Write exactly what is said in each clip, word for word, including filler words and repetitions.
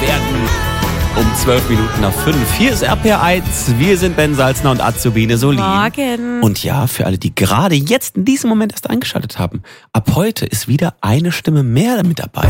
werden. Um zwölf Minuten nach fünf. Hier ist R P R eins. Wir sind Ben Salzner und Azubine Solin. Morgen. Und ja, für alle, die gerade jetzt in diesem Moment erst eingeschaltet haben, ab heute ist wieder eine Stimme mehr mit dabei.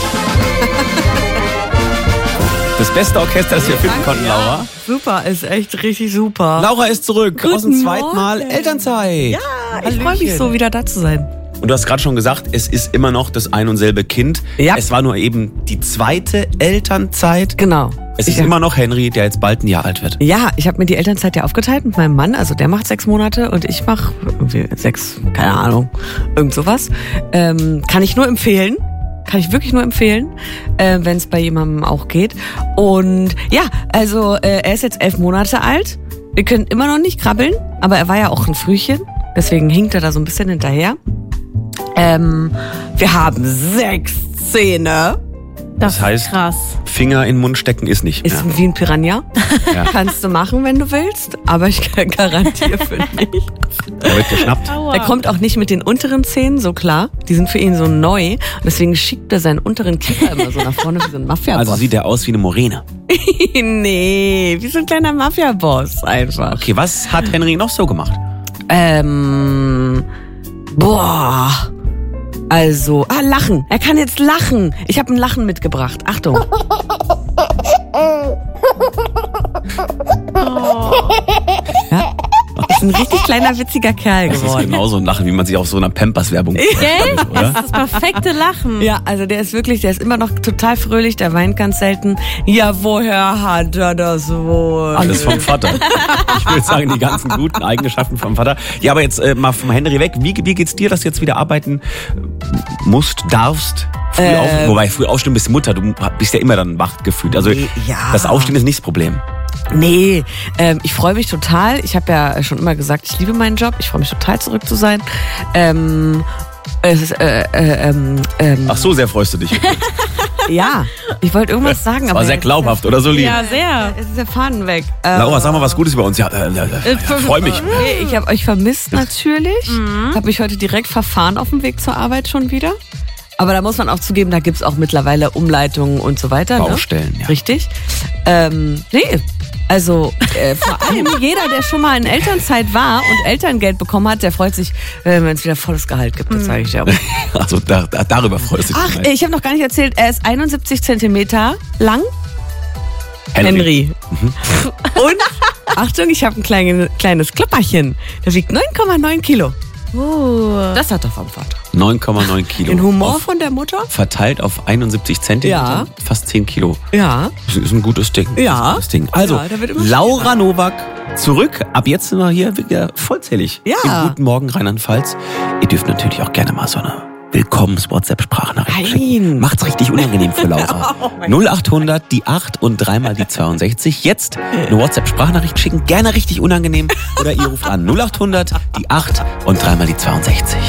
Das beste Orchester, das wir finden konnten, Laura. Super, ist echt richtig super. Laura ist zurück Guten aus dem zweiten Morgen. Mal Elternzeit. Ja, ich freue mich so, wieder da zu sein. Und du hast gerade schon gesagt, es ist immer noch das ein und selbe Kind. Ja. Es war nur eben die zweite Elternzeit. Genau. Es ist ich, immer noch Henry, der jetzt bald ein Jahr alt wird. Ja, ich habe mir die Elternzeit ja aufgeteilt mit meinem Mann. Also der macht sechs Monate und ich mache irgendwie sechs, keine Ahnung, irgend sowas. Ähm, kann ich nur empfehlen. Kann ich wirklich nur empfehlen, äh, wenn es bei jemandem auch geht. Und ja, also äh, er ist jetzt elf Monate alt. Wir können immer noch nicht krabbeln, aber er war ja auch ein Frühchen. Deswegen hinkt er da so ein bisschen hinterher. Ähm, wir haben sechs Zähne. Das, das heißt, krass. Finger in den Mund stecken ist nicht Ist mehr. wie ein Piranha. Ja. Kannst du machen, wenn du willst, aber ich garantiere für nicht. Der wird geschnappt. Aua. Er kommt auch nicht mit den unteren Zähnen, so klar. Die sind für ihn so neu. Und deswegen schickt er seinen unteren Kiefer immer so nach vorne wie so ein Mafia-Boss. Also sieht er aus wie eine Moräne. Nee, wie so ein kleiner Mafia-Boss einfach. Okay, was hat Henry noch so gemacht? Ähm, boah. Also, ah, lachen. Er kann jetzt lachen. Ich habe ein Lachen mitgebracht. Achtung. Ja, ist ein richtig kleiner, witziger Kerl Das ist geworden. genauso ein Lachen, wie man sich auf so einer Pampers-Werbung Gell? vorstellt, Das oder? ist das perfekte Lachen. Ja, also der ist wirklich, der ist immer noch total fröhlich, der weint ganz selten. Ja, woher hat er das wohl? Alles vom Vater. Ich würde sagen, die ganzen guten Eigenschaften vom Vater. Ja, aber jetzt äh, mal vom Henry weg. Wie, wie geht's dir, dass du jetzt wieder arbeiten musst, darfst? Früh Ähm. auf, wobei, früh aufstehen bist Mutter, du bist ja immer dann wach gefühlt. Also Ja. das Aufstehen ist nicht das Problem. Nee, ähm, ich freue mich total. Ich habe ja schon immer gesagt, ich liebe meinen Job. Ich freue mich total, zurück zu sein. Ähm, es ist, äh, äh, ähm, ähm, Ach so, sehr freust du dich. ja, ich wollte irgendwas sagen, Das aber war sehr jetzt- glaubhaft, oder Solin? Ja, sehr. Jetzt ist der Faden weg. Ähm, Laura, sag mal was Gutes über uns. Ja, äh, äh, äh, freu mich. nee, ich habe euch vermisst natürlich. Habe mich heute direkt verfahren auf dem Weg zur Arbeit schon wieder. Aber da muss man auch zugeben, da gibt's auch mittlerweile Umleitungen und so weiter. Baustellen, ne? ja. Richtig. Ähm, nee, also äh, vor allem jeder, der schon mal in Elternzeit war und Elterngeld bekommen hat, der freut sich, äh, wenn es wieder volles Gehalt gibt. Das sage ich dir. Also da, da, darüber freust du dich. Ach, vielleicht. ich habe noch gar nicht erzählt, er ist einundsiebzig Zentimeter lang. Henry. Und, Achtung, ich habe ein klein, kleines Klapperchen. Der wiegt neun Komma neun Kilo. Uh. Das hat er vom Vater. neun Komma neun Kilo. Den Humor Auf, von der Mutter? verteilt auf einundsiebzig Zentimeter, Ja. fast zehn Kilo. Ja. Das ist ein gutes Ding. Das Ja. ist ein gutes Ding. Also, Ja, der wird immer Laura schwerer. Nowak zurück. Ab jetzt sind wir hier wieder vollzählig. Ja. Im Guten Morgen Rheinland-Pfalz. Ihr dürft natürlich auch gerne mal so eine Willkommens-WhatsApp-Sprachnachricht Nein. schicken. Macht's richtig unangenehm für Laura. null achthundert, die acht und dreimal die zweiundsechzig. Jetzt eine WhatsApp-Sprachnachricht schicken. Gerne richtig unangenehm. Oder ihr ruft an null achthundert, die acht und dreimal die zweiundsechzig.